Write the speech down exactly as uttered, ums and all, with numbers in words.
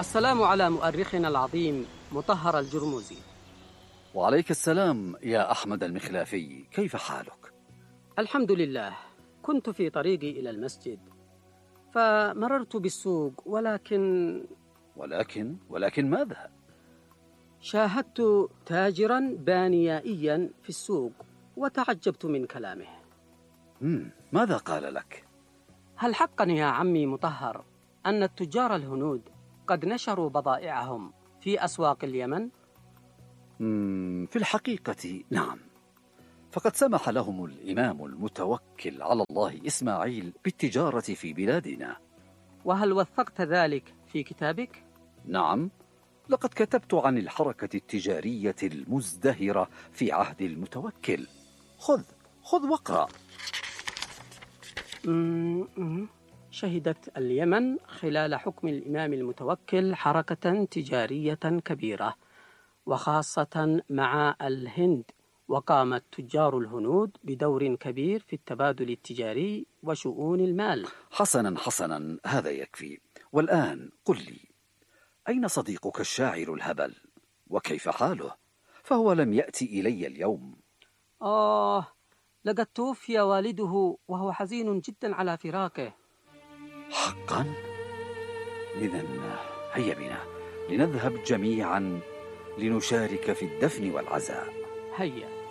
السلام على مؤرخنا العظيم مطهر الجرموزي. وعليك السلام يا أحمد المخلافي، كيف حالك؟ الحمد لله. كنت في طريقي إلى المسجد فمررت بالسوق، ولكن ولكن ولكن ماذا؟ شاهدت تاجرا بانيائيا في السوق وتعجبت من كلامه. مم. ماذا قال لك؟ هل حقا يا عمي مطهر أن التجار الهنود قد نشروا بضائعهم في أسواق اليمن؟ مم. في الحقيقة نعم، فقد سمح لهم الإمام المتوكل على الله إسماعيل بالتجارة في بلادنا. وهل وثقت ذلك في كتابك؟ نعم، لقد كتبت عن الحركة التجارية المزدهرة في عهد المتوكل. خذ خذ واقرأ. شهدت اليمن خلال حكم الإمام المتوكل حركة تجارية كبيرة، وخاصة مع الهند، وقام التجار الهنود بدور كبير في التبادل التجاري وشؤون المال. حسنا حسنا، هذا يكفي. والآن قل لي، أين صديقك الشاعر الهبل؟ وكيف حاله؟ فهو لم يأتي إلي اليوم. آه، لقد توفي والده وهو حزين جدا على فراقه. حقا؟ إذن هيا بنا لنذهب جميعا لنشارك في الدفن والعزاء. هيا.